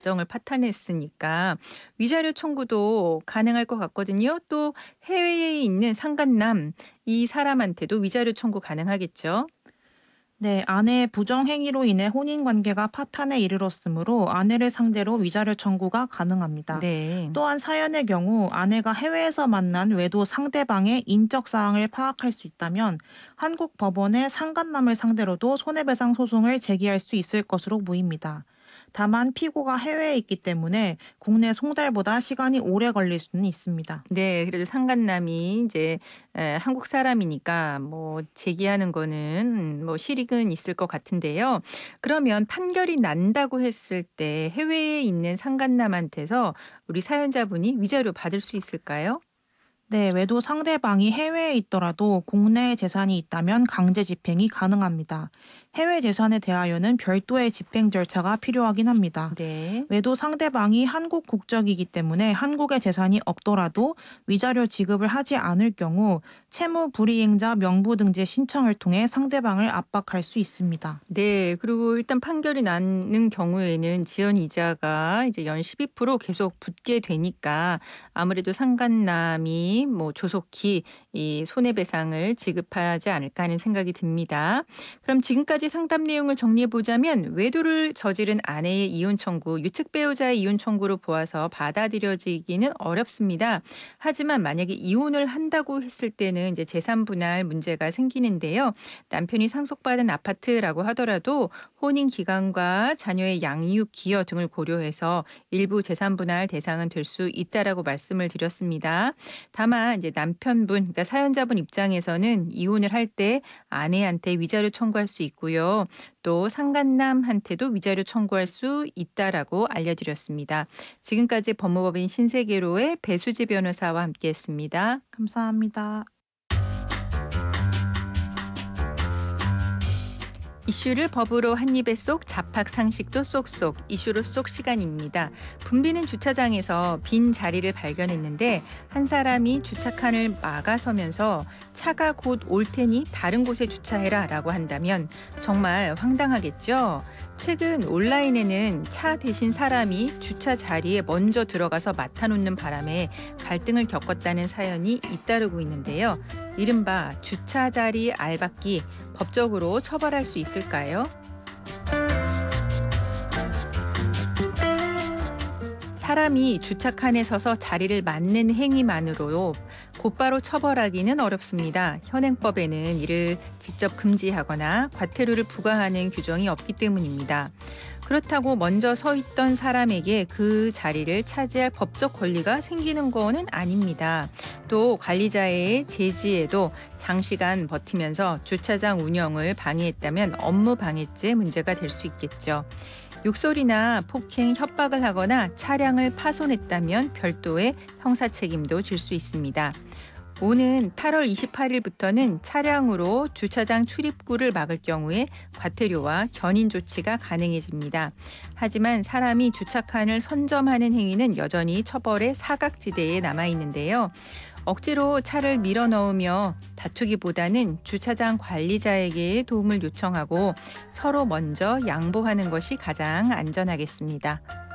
정을 파탄했으니까 위자료 청구도 가능할 것 같거든요. 또 해외에 있는 상간남 이 사람한테도 위자료 청구 가능하겠죠. 네, 아내의 부정행위로 인해 혼인관계가 파탄에 이르렀으므로 아내를 상대로 위자료 청구가 가능합니다. 네. 또한 사연의 경우 아내가 해외에서 만난 외도 상대방의 인적 사항을 파악할 수 있다면 한국 법원의 상간남을 상대로도 손해배상 소송을 제기할 수 있을 것으로 보입니다. 다만 피고가 해외에 있기 때문에 국내 송달보다 시간이 오래 걸릴 수는 있습니다. 네. 그래도 상간남이 이제 한국 사람이니까 뭐 제기하는 거는 뭐 실익은 있을 것 같은데요. 그러면 판결이 난다고 했을 때 해외에 있는 상간남한테서 우리 사연자분이 위자료 받을 수 있을까요? 네, 외도 상대방이 해외에 있더라도 국내에 재산이 있다면 강제 집행이 가능합니다. 해외 재산에 대하여는 별도의 집행 절차가 필요하긴 합니다. 네. 외도 상대방이 한국 국적이기 때문에 한국에 재산이 없더라도 위자료 지급을 하지 않을 경우 채무 불이행자 명부등재 신청을 통해 상대방을 압박할 수 있습니다. 네. 그리고 일단 판결이 나는 경우에는 지연 이자가 이제 연 12% 계속 붙게 되니까 아무래도 상간남이 뭐 조속히 이 손해배상을 지급하지 않을까 하는 생각이 듭니다. 그럼 지금까지 상담 내용을 정리해 보자면 외도를 저지른 아내의 이혼 청구, 유책 배우자의 이혼 청구로 보아서 받아들여지기는 어렵습니다. 하지만 만약에 이혼을 한다고 했을 때는 이제 재산 분할 문제가 생기는데요. 남편이 상속받은 아파트라고 하더라도 혼인 기간과 자녀의 양육 기여 등을 고려해서 일부 재산 분할 대상은 될 수 있다라고 말씀을 드렸습니다. 다만 이제 남편분, 그러니까 사연자분 입장에서는 이혼을 할 때 아내한테 위자료 청구할 수 있고요. 또 상간남한테도 위자료 청구할 수 있다라고 알려드렸습니다. 지금까지 법무법인 신세계로의 배수지 변호사와 함께했습니다. 감사합니다. 이슈를 법으로 한 입에 쏙 잡학 상식도 쏙쏙 이슈로 쏙 시간입니다. 붐비는 주차장에서 빈 자리를 발견했는데 한 사람이 주차칸을 막아서면서 차가 곧 올 테니 다른 곳에 주차해라 라고 한다면 정말 황당하겠죠. 최근 온라인에는 차 대신 사람이 주차 자리에 먼저 들어가서 맡아놓는 바람에 갈등을 겪었다는 사연이 잇따르고 있는데요. 이른바 주차 자리 알박기 법적으로 처벌할 수 있을까요? 사람이 주차칸에 서서 자리를 맡는 행위만으로 곧바로 처벌하기는 어렵습니다. 현행법에는 이를 직접 금지하거나 과태료를 부과하는 규정이 없기 때문입니다. 그렇다고 먼저 서 있던 사람에게 그 자리를 차지할 법적 권리가 생기는 거는 아닙니다. 또 관리자의 제지에도 장시간 버티면서 주차장 운영을 방해했다면 업무 방해죄 문제가 될 수 있겠죠. 욕설이나 폭행, 협박을 하거나 차량을 파손했다면 별도의 형사 책임도 질 수 있습니다. 오는 8월 28일부터는 차량으로 주차장 출입구를 막을 경우에 과태료와 견인 조치가 가능해집니다. 하지만 사람이 주차칸을 선점하는 행위는 여전히 처벌의 사각지대에 남아 있는데요. 억지로 차를 밀어 넣으며 다투기보다는 주차장 관리자에게 도움을 요청하고 서로 먼저 양보하는 것이 가장 안전하겠습니다.